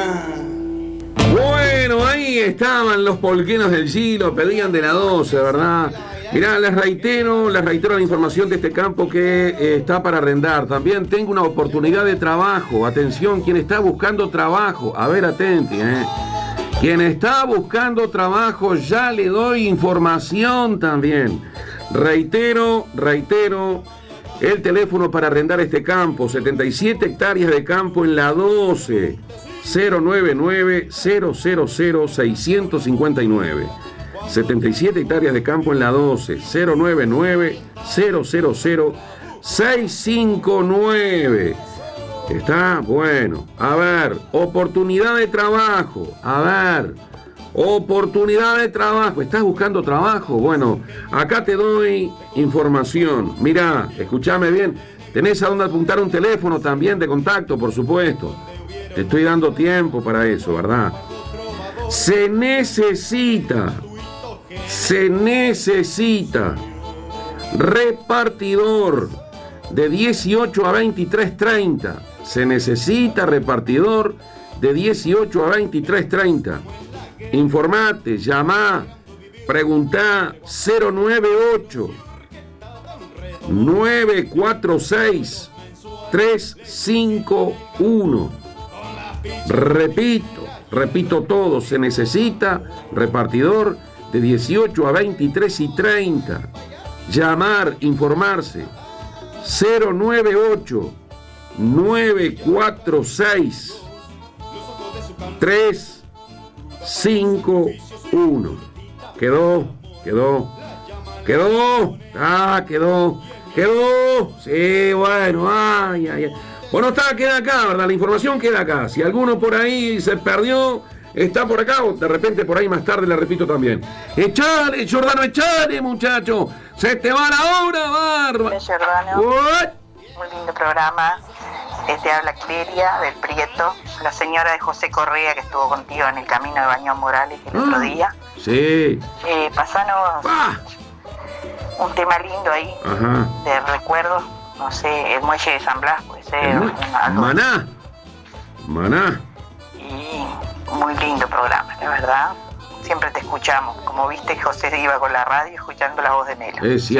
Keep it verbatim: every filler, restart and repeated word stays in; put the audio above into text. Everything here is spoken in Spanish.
Bueno, ahí estaban los polquenos del Gilo, pedían de la doce, ¿verdad? Mirá, les reitero, les reitero la información de este campo que eh, está para arrendar. También tengo una oportunidad de trabajo. Atención, quien está buscando trabajo. A ver, atenti, ¿eh? Quien está buscando trabajo, ya le doy información también. Reitero, reitero, el teléfono para arrendar este campo, setenta y siete hectáreas de campo en la doce, cero nueve nueve, cero cero cero, seis cinco nueve. setenta y siete hectáreas de campo en la doce, cero nueve nueve, cero cero cero, seis cinco nueve. Está bueno. A ver, oportunidad de trabajo. A ver, oportunidad de trabajo. ¿Estás buscando trabajo? Bueno, acá te doy información. Mirá, escúchame bien. Tenés a dónde apuntar un teléfono también de contacto, por supuesto. Te estoy dando tiempo para eso, ¿verdad? Se necesita, se necesita repartidor de dieciocho a veintitrés treinta. Se necesita repartidor de dieciocho a veintitrés treinta. Informate, llamá, preguntá cero nueve ocho, nueve cuatro seis, tres cinco uno. Repito, repito todo, se necesita repartidor de dieciocho a veintitrés y treinta. Llamar, informarse, cero nueve ocho, nueve cuatro seis, tres cinco uno. Quedó, quedó, quedó, ah, quedó, quedó, sí, bueno, ay, ay, ay. Bueno, está, queda acá, ¿verdad? La información queda acá. Si alguno por ahí se perdió, está por acá, o de repente por ahí más tarde la repito también. Echale, Giordano, echale, muchacho. Se te va la hora, barba. Giordano. Muy lindo programa. Te habla Cleria del Prieto, la señora de José Correa que estuvo contigo en el camino de Bañón Morales el ah, otro día. Sí. Eh, pasanos ah. un tema lindo ahí. Ajá. De recuerdos. No sé, el muelle de San Blas puede ser. Mu- Maná. Maná. Y muy lindo programa, la verdad. Siempre te escuchamos. Como viste, José iba con la radio escuchando la voz de Melo. Es